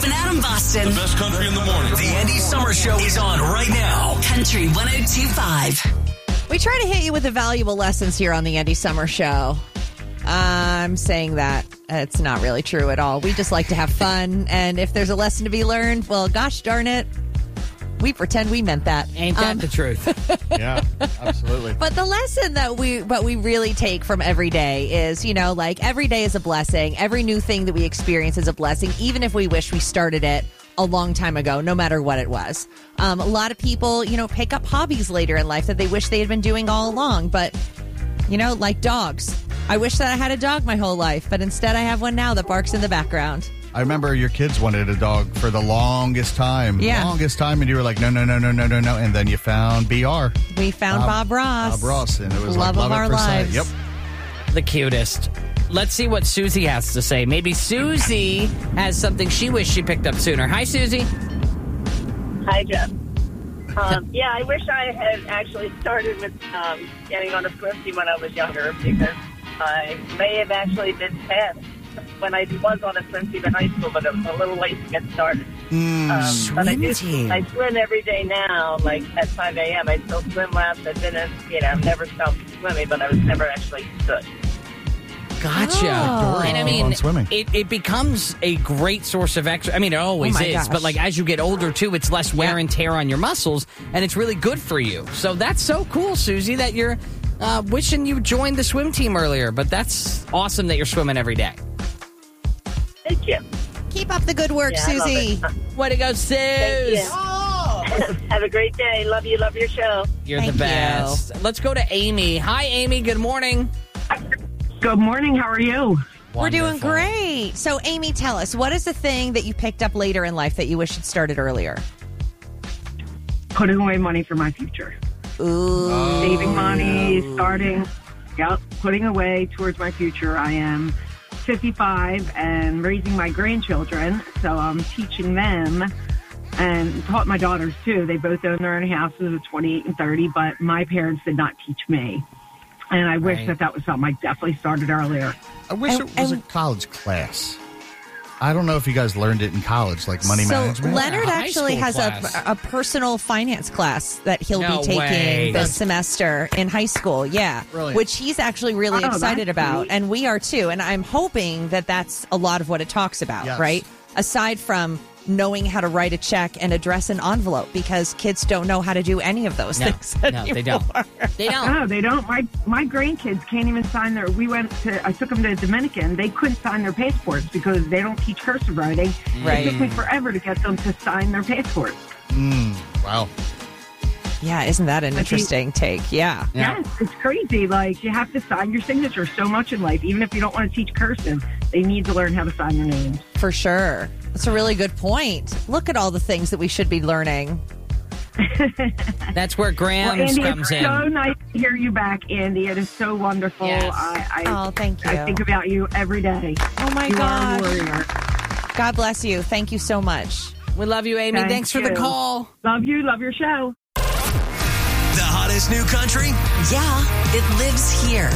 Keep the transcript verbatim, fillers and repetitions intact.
Brooke and Adam Boston. The best country in the morning. The Andy Summer Show is on right now. Country one oh two point five. We try to hit you with the valuable lessons here on the Andy Summer Show. I'm saying that it's not really true at all. We just like to have fun. And if there's a lesson to be learned, well, gosh darn it, we pretend we meant that. Ain't that Um, the truth? Yeah, absolutely. But the lesson that we what we really take from every day is, you know, like every day is a blessing. Every new thing that we experience is a blessing, even if we wish we started it a long time ago, no matter what it was. Um, a lot of people, you know, pick up hobbies later in life that they wish they had been doing all along. But, you know, like dogs. I wish that I had a dog my whole life, but instead I have one now that barks in the background. I remember your kids wanted a dog for the longest time. Yeah. Longest time, and you were like, no, no, no, no, no, no, no. And then you found B R. We found Bob, Ross. Bob Ross, and it was Love like of love our at first sight. lives. Yep. The cutest. Let's see what Susie has to say. Maybe Susie has something she wished she picked up sooner. Hi, Susie. Hi, Jeff. Um, yeah, I wish I had actually started with um, getting on a swim team when I was younger, because I may have actually been passed when I was on a swim team in high school, but it was a little late to get started. Mm, um, but I, do, team. I swim every day now, like at five a.m. I still swim laps. I've been in, you know, never stopped swimming, but I was never actually good. Gotcha. Oh. And I Keep mean, on swimming. it, it becomes a great source of exercise. I mean, it always Oh my is. gosh. But like as you get older, too, it's less wear Yeah. and tear on your muscles, and it's really good for you. So that's so cool, Susie, that you're uh, wishing you joined the swim team earlier. But that's awesome that you're swimming every day. Thank you. Keep up the good work, Yeah, I love Susie. it. Way to go, Sus! Thank you. Have a great day. Love you. Love your show. You're Thank the best. Let's go to Amy. Hi, Amy. Good morning. Good morning. How are you? We're doing Wonderful. great. So, Amy, tell us, what is the thing that you picked up later in life that you wish had started earlier? Putting away money for my future. Ooh. Saving money, starting, yep, putting away towards my future. I am fifty-five and raising my grandchildren, so I'm teaching them and taught my daughters too. They both own their own houses at twenty-eight and thirty, but my parents did not teach me. And I wish Right. that that was something I definitely started earlier. I wish And- it was and- a college class. I don't know if you guys learned it in college, like money so management. Leonard Yeah, high actually school has class. a, a personal finance class that he'll No be taking way. this That's- semester in high school. Yeah, Brilliant. which he's actually really Oh, excited that's about, neat. and we are too. And I'm hoping that that's a lot of what it talks about, Yes. right? Aside from knowing how to write a check and address an envelope, because kids don't know how to do any of those No, things no, anymore. they don't. They don't. No, they don't. My my grandkids can't even sign their. We went to. I took them to the Dominican. They couldn't sign their passports because they don't teach cursive writing. Right. It took me forever to get them to sign their passports. Mm, wow. Yeah, isn't that an I think- interesting take? Yeah. Yeah. Yes, it's crazy. Like you have to sign your signature so much in life. Even if you don't want to teach cursive, they need to learn how to sign their names. For sure. That's a really good point. Look at all the things that we should be learning. That's where Well, Grams Andy, comes it's in. so nice to hear you back, Andy. It is so wonderful. Yes. I, I, Oh, thank you. I think about you every day. Oh, my you gosh. are a warrior. God bless you. Thank you so much. We love you, Amy. Thank Thanks for the you. call. Love you. Love your show. The hottest new country? Yeah, it lives here.